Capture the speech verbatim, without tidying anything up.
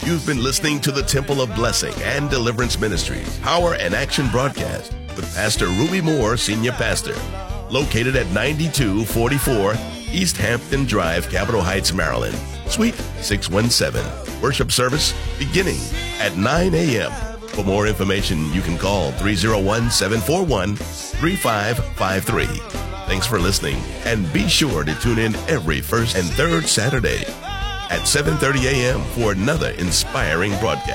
You've been listening to the Temple of Blessing and Deliverance Ministries Power and Action broadcast with Pastor Ruby Moore, Senior Pastor, located at ninety-two forty-four East Hampton Drive, Capitol Heights, Maryland, Suite six one seven. Worship service beginning at nine a.m. For more information, you can call three oh one, seven four one, three five five three. Thanks for listening, and be sure to tune in every first and third Saturday at seven thirty a.m. for another inspiring broadcast.